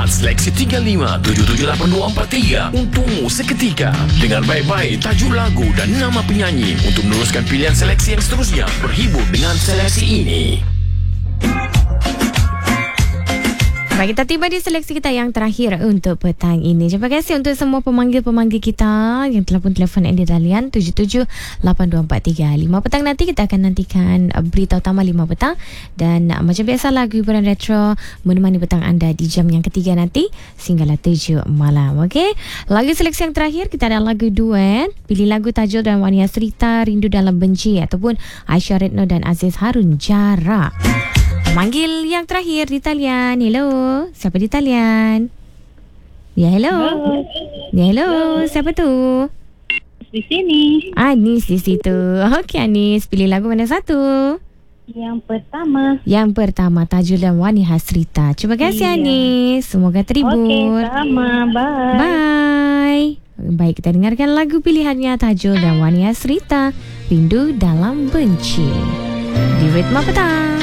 Tepat seleksi 35778243 untukmu seketika. Dengar baik-baik tajuk lagu dan nama penyanyi untuk meneruskan pilihan seleksi yang seterusnya. Berhibur dengan seleksi ini. Baik, kita tiba di seleksi kita yang terakhir untuk petang ini. Terima kasih untuk semua pemanggil-pemanggil kita yang telah pun telefon Andy Dalian 778243. 5 petang nanti kita akan nantikan berita utama 5 petang. Dan macam biasa lagu hiburan retro menemani petang anda di jam yang ketiga nanti sehinggalah 7 malam. Okey, lagu seleksi yang terakhir kita ada lagu duet. Pilih lagu Tajul dan Wania Serita Rindu Dalam Benci ataupun Aisyah Retno dan Aziz Harun Jarak. Manggil yang terakhir di talian. Hello. Siapa di talian? Ya, hello. Ya, hello. Siapa tu? Di sini. Anis di situ. Okey, Anis. Pilih lagu mana satu? Yang pertama. Yang pertama, Tajul dan Wani Hasrita. Terima kasih, Anis. Semoga terhibur. Okey, sama. Bye. Bye. Baik, kita dengarkan lagu pilihannya Tajul dan Wani Hasrita. Rindu Dalam Benci. Di Ritma Petang.